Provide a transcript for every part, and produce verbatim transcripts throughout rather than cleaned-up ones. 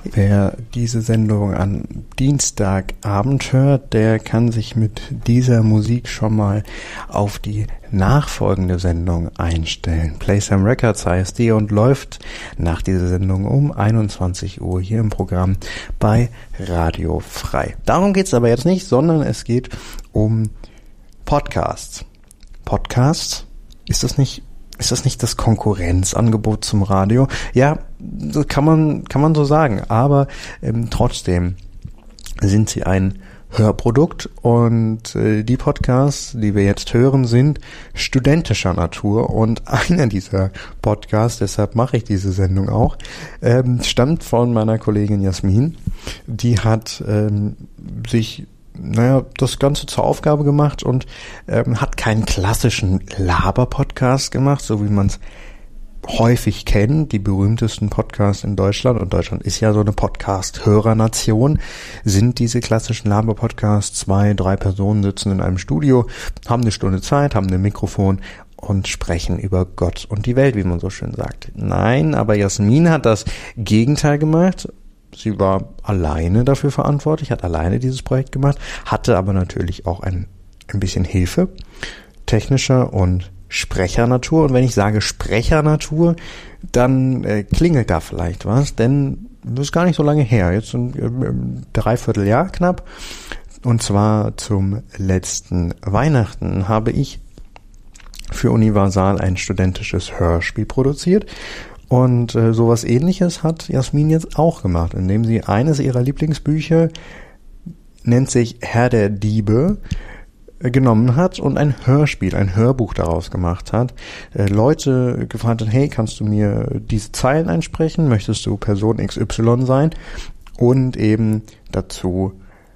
Wer diese Sendung an Dienstagabend hört, der kann sich mit dieser Musik schon mal auf die nachfolgende Sendung einstellen. Play Some Records heißt die und läuft nach dieser Sendung um einundzwanzig Uhr hier im Programm bei Radio Frei. Darum geht's aber jetzt nicht, sondern es geht um Podcasts. Podcasts? Ist das nicht Ist das nicht das Konkurrenzangebot zum Radio? Ja, das kann man kann man so sagen, aber ähm, trotzdem sind sie ein Hörprodukt und äh, die Podcasts, die wir jetzt hören, sind studentischer Natur und einer dieser Podcasts, deshalb mache ich diese Sendung auch, ähm, stammt von meiner Kollegin Jasmin. Die hat ähm, sich naja, das Ganze zur Aufgabe gemacht und ähm, hat keinen klassischen Laber-Podcast gemacht, so wie man es häufig kennt. Die berühmtesten Podcasts in Deutschland, und Deutschland ist ja so eine Podcast-Hörernation, sind diese klassischen Laber-Podcasts. Zwei, drei Personen sitzen in einem Studio, haben eine Stunde Zeit, haben ein Mikrofon und sprechen über Gott und die Welt, wie man so schön sagt. Nein, aber Jasmin hat das Gegenteil gemacht. Sie war alleine dafür verantwortlich, hat alleine dieses Projekt gemacht, hatte aber natürlich auch ein, ein bisschen Hilfe, technischer und Sprechernatur. Und wenn ich sage Sprechernatur, dann äh, klingelt da vielleicht was, denn das ist gar nicht so lange her, jetzt ein äh, Dreivierteljahr knapp. Und zwar zum letzten Weihnachten habe ich für Universal ein studentisches Hörspiel produziert. Und äh, sowas Ähnliches hat Jasmin jetzt auch gemacht, indem sie eines ihrer Lieblingsbücher, nennt sich Herr der Diebe, äh, genommen hat und ein Hörspiel, ein Hörbuch daraus gemacht hat. Äh, Leute gefragt hat, hey, kannst du mir diese Zeilen einsprechen? Möchtest du Person X Y sein? Und eben dazu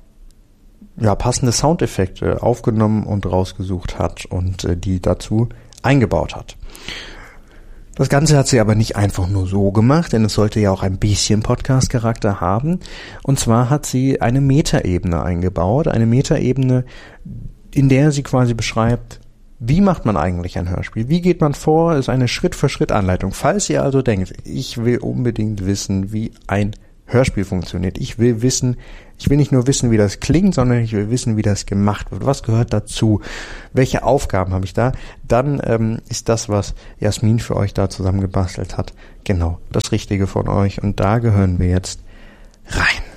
ja passende Soundeffekte aufgenommen und rausgesucht hat und äh, die dazu eingebaut hat. Das Ganze hat sie aber nicht einfach nur so gemacht, denn es sollte ja auch ein bisschen Podcast-Charakter haben. Und zwar hat sie eine Metaebene eingebaut, eine Metaebene, in der sie quasi beschreibt, wie macht man eigentlich ein Hörspiel? Wie geht man vor? Ist eine Schritt-für-Schritt-Anleitung. Falls ihr also denkt, ich will unbedingt wissen, wie ein Hörspiel funktioniert. Ich will wissen, ich will nicht nur wissen, wie das klingt, sondern ich will wissen, wie das gemacht wird. Was gehört dazu? Welche Aufgaben habe ich da? Dann ähm, ist das, was Jasmin für euch da zusammengebastelt hat, genau das Richtige von euch. Und da gehören wir jetzt rein.